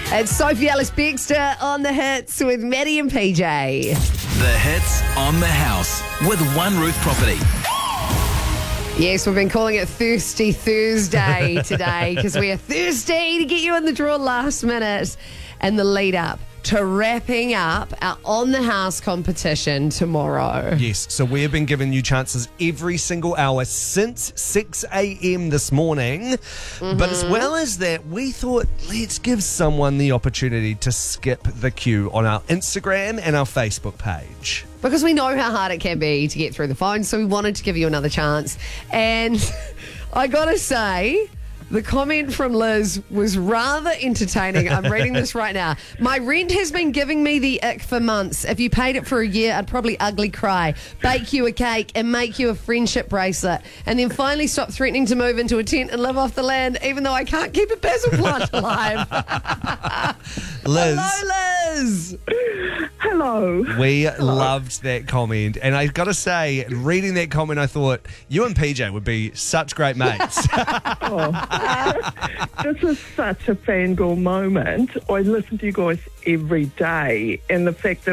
It's Sophie Ellis-Bextor on The Hits with Maddie and PJ. The Hits on the House with One Roof Property. Yes, we've been calling it Thirsty Thursday today because we are thirsty to get you in the draw last minute and the lead up to wrapping up our On the House competition tomorrow. Yes, so we have been giving you chances every single hour since 6 a.m. this morning. But as well as that, we thought, let's give someone the opportunity to skip the queue on our Instagram and our Facebook page. Because we know how hard it can be to get through the phone, so we wanted to give you another chance. And I gotta say, the comment from Liz was rather entertaining. I'm reading this right now. My rent has been giving me the ick for months. If you paid it for a year, I'd probably ugly cry, bake you a cake and make you a friendship bracelet, and then finally stop threatening to move into a tent and live off the land, even though I can't keep a basil plant alive. Liz. Hello, Liz. Hello. We loved that comment. And I got to say, reading that comment, I thought you and PJ would be such great mates. This is such a fangirl moment. I listen to you guys every day, and the fact that